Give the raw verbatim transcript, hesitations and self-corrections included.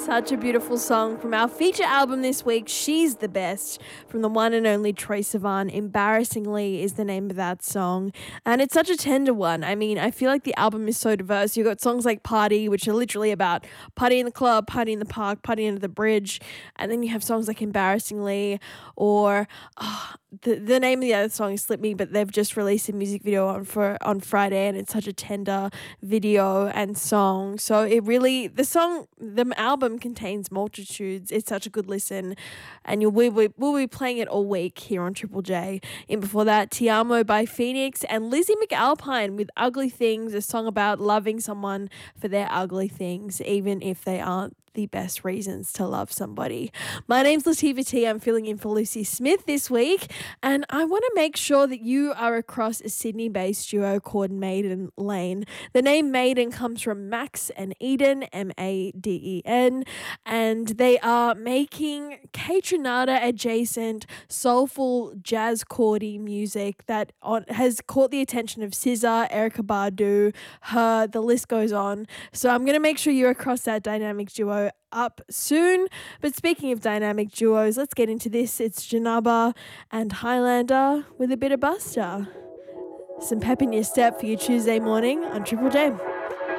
Such a beautiful song from our feature album this week, She's the Best, from the one and only Troye Sivan. Embarrassingly is the name of that song. And it's such a tender one. I mean, I feel like the album is so diverse. You've got songs like Party, which are literally about party in the club, party in the park, party under the bridge. And then you have songs like Embarrassingly or oh, the, the name of the other song slipped me, but they've just released a music video on for on Friday, and it's such a tender video and song. So it really, the song, the album contains multitudes. It's such a good listen, and you'll, we, we, we'll be playing it all week here on Triple J. And before that, Ti Amo by Phoenix and Lizzie McAlpine with Ugly Things, a song about loving someone for their ugly things, even if they aren't the best reasons to love somebody. My name's Latifah T. I'm filling in for Lucy Smith this week, and I want to make sure that you are across a Sydney-based duo called Maiden Lane. The name Maiden comes from Max and Eden, M A D E N, and they are making Kaytranada adjacent soulful jazz chordy music that on, has caught the attention of S Z A, Erykah Badu, Her, the list goes on. So I'm going to make sure you're across that dynamic duo up soon. But speaking of dynamic duos, let's get into this. It's Janaba and Highlander with a bit of Buster. Some pep in your step for your Tuesday morning on Triple J.